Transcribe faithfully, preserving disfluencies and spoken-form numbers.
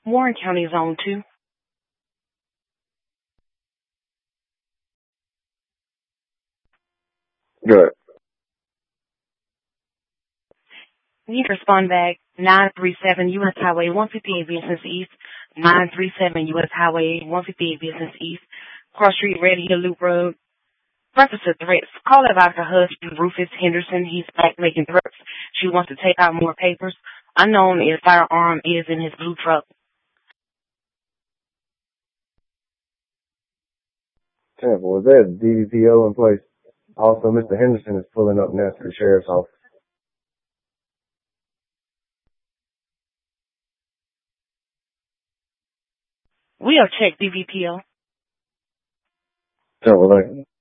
Warren County Zone two. Good. You can respond back nine three seven U S Highway one fifty-eight Business East, nine three seven U S Highway one fifty-eight Business East, Cross Street, Red Hill Loop Road. Reference to threats. Call about her husband, Rufus Henderson. He's back making threats. She wants to take out more papers. Unknown if firearm is in his blue truck. Tampa, was there a D V P O in place? Also, Mister Henderson is pulling up next to the sheriff's office. We have checked D V P O. Tampa, like,